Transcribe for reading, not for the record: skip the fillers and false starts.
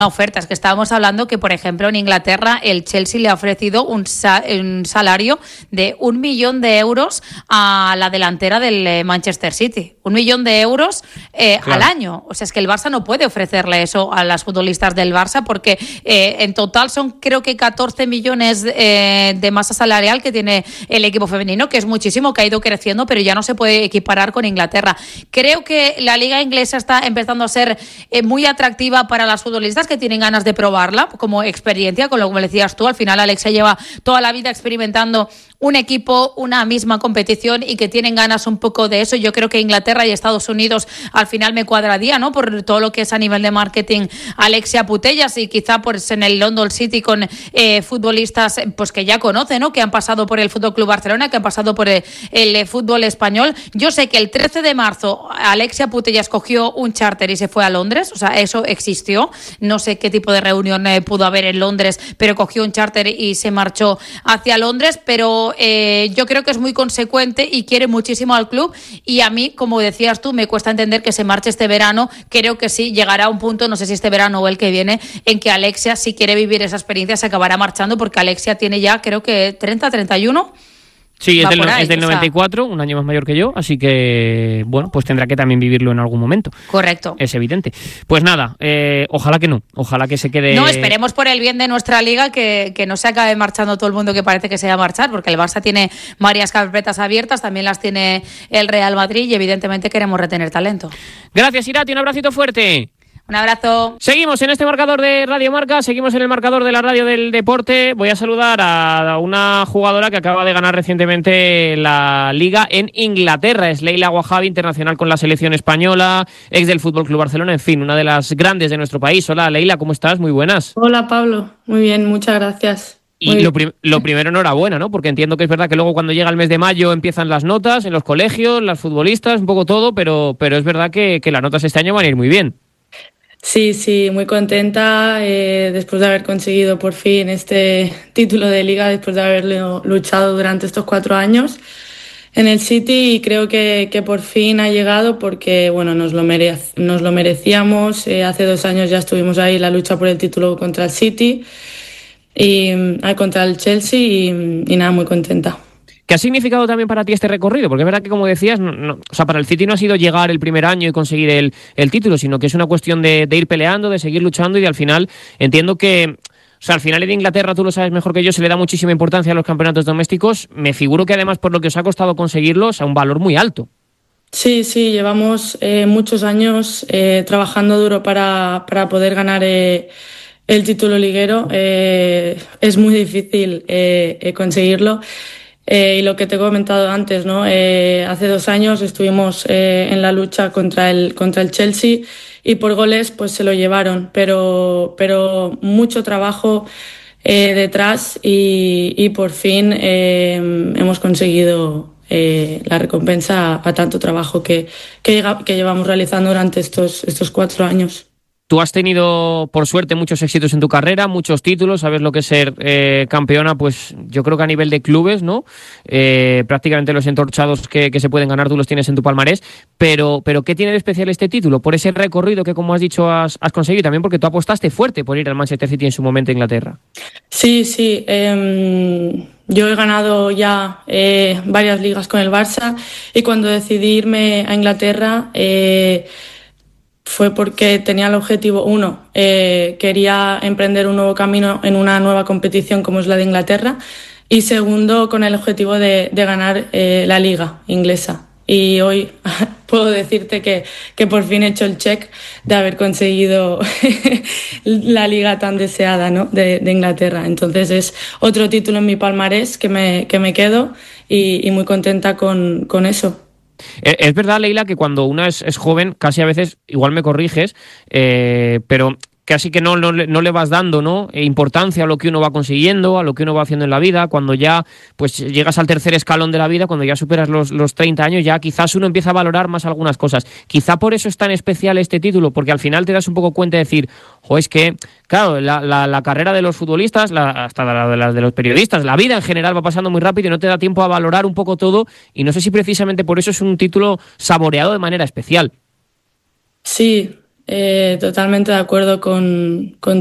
ofertas, que estábamos hablando que, por ejemplo, en Inglaterra el Chelsea le ha ofrecido un salario de 1 millón de euros a la delantera del Manchester City. 1 millón de euros claro, al año. O sea, es que el Barça no puede ofrecerle eso a las futbolistas del Barça porque en total son, creo que 14 millones de masa salarial que tiene el equipo femenino, que es muchísimo, que ha ido creciendo, pero ya no se puede equiparar con Inglaterra. Creo que la liga inglesa está empezando a ser muy atractiva para las futbolistas que tienen ganas de probarla como experiencia, con lo que me decías tú. Al final Alexia lleva toda la vida experimentando un equipo, una misma competición, y que tienen ganas un poco de eso. Yo creo que Inglaterra y Estados Unidos al final me cuadraría, ¿no? Por todo lo que es a nivel de marketing Alexia Putellas, y quizá pues en el London City con futbolistas pues que ya conocen, ¿no? Que han pasado por el Fútbol Club Barcelona, que han pasado por el fútbol español. Yo sé que el 13 de marzo Alexia Putellas cogió un charter y se fue a Londres, o sea, eso existió. No sé qué tipo de reunión pudo haber en Londres, pero cogió un charter y se marchó hacia Londres. Pero yo creo que es muy consecuente y quiere muchísimo al club, y a mí, como decías tú, me cuesta entender que se marche este verano. Creo que sí, llegará a un punto, no sé si este verano o el que viene, en que Alexia, si quiere vivir esa experiencia, se acabará marchando, porque Alexia tiene ya, creo que 30, 31. Sí, es del 94, un año más mayor que yo, así que, bueno, pues tendrá que también vivirlo en algún momento. Correcto. Es evidente. Pues nada, ojalá que no, ojalá que se quede... No, esperemos por el bien de nuestra liga que no se acabe marchando todo el mundo que parece que se va a marchar, porque el Barça tiene varias carpetas abiertas, también las tiene el Real Madrid, y evidentemente queremos retener talento. Gracias, Irati, un abracito fuerte. Un abrazo. Seguimos en este marcador de Radio Marca, seguimos en el marcador de la radio del deporte. Voy a saludar a una jugadora que acaba de ganar recientemente la Liga en Inglaterra. Es Leila Wahabi, internacional con la selección española, ex del Fútbol Club Barcelona, en fin, una de las grandes de nuestro país. Hola, Leila, ¿cómo estás? Muy buenas. Hola, Pablo. Muy bien, muchas gracias. Y lo primero, enhorabuena, ¿no? Porque entiendo que es verdad que luego cuando llega el mes de mayo empiezan las notas en los colegios, las futbolistas, un poco todo, pero es verdad que las notas este año van a ir muy bien. Sí, muy contenta después de haber conseguido por fin este título de liga, después de haberlo luchado durante estos 4 años en el City, y creo que por fin ha llegado porque bueno, nos lo merecíamos. Hace 2 años ya estuvimos ahí en la lucha por el título contra el City y contra el Chelsea y nada, muy contenta. ¿Qué ha significado también para ti este recorrido? Porque es verdad que, como decías, o sea, para el City no ha sido llegar el primer año y conseguir el título, sino que es una cuestión de ir peleando, de seguir luchando, y al final entiendo que, o sea, al final en Inglaterra, tú lo sabes mejor que yo, se le da muchísima importancia a los campeonatos domésticos. Me figuro que además, por lo que os ha costado conseguirlos, a un valor muy alto. Sí, llevamos muchos años trabajando duro para poder ganar el título liguero. Es muy difícil conseguirlo. Y lo que te he comentado antes, ¿no? Hace 2 años estuvimos en la lucha contra el Chelsea, y por goles pues se lo llevaron, pero mucho trabajo detrás, y por fin hemos conseguido la recompensa a tanto trabajo que llevamos realizando durante estos 4 años. Tú has tenido, por suerte, muchos éxitos en tu carrera, muchos títulos, sabes lo que es ser campeona, pues yo creo que a nivel de clubes, ¿no? Prácticamente los entorchados que se pueden ganar tú los tienes en tu palmarés, pero ¿qué tiene de especial este título? Por ese recorrido que, como has dicho, has conseguido, y también porque tú apostaste fuerte por ir al Manchester City en su momento a Inglaterra. Sí, yo he ganado ya varias ligas con el Barça, y cuando decidí irme a Inglaterra fue porque tenía el objetivo, quería emprender un nuevo camino en una nueva competición como es la de Inglaterra, y segundo, con el objetivo de ganar la liga inglesa. Y hoy puedo decirte que por fin he hecho el check de haber conseguido la liga tan deseada, ¿no? de Inglaterra. Entonces es otro título en mi palmarés que me quedo, y muy contenta con eso. Es verdad, Leila, que cuando una es joven, casi a veces, igual me corriges, pero casi que no le vas dando, ¿no?, importancia a lo que uno va consiguiendo, a lo que uno va haciendo en la vida. Cuando ya pues llegas al tercer escalón de la vida, cuando ya superas los 30 años, ya quizás uno empieza a valorar más algunas cosas. Quizá por eso es tan especial este título, porque al final te das un poco cuenta de decir, es que, claro, la carrera de los futbolistas, hasta la de los periodistas, la vida en general va pasando muy rápido y no te da tiempo a valorar un poco todo, y no sé si precisamente por eso es un título saboreado de manera especial. Sí, totalmente de acuerdo con